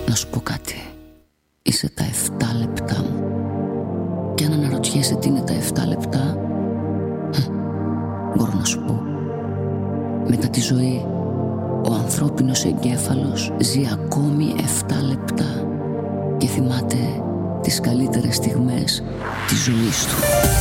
Να σου πω κάτι. Είσαι τα 7 λεπτά μου. Και αν αναρωτιέσαι τι είναι τα 7 λεπτά, μπορώ να σου πω. Μετά τη ζωή, ο ανθρώπινος εγκέφαλος ζει ακόμη 7 λεπτά και θυμάται τις καλύτερες στιγμές της ζωής του.